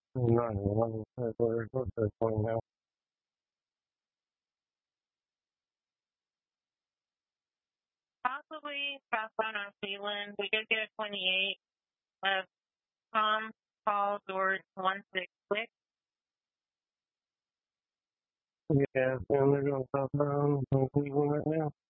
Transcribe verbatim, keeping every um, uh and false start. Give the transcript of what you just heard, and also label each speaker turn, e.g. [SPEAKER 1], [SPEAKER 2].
[SPEAKER 1] Nine, eleven, twelve, thirteen, fourteen, twenty now.
[SPEAKER 2] Possibly southbound on Cleveland. We did get a twenty-eight of Tom Paul George one six six.
[SPEAKER 1] Yeah, and they're going southbound on Cleveland right now.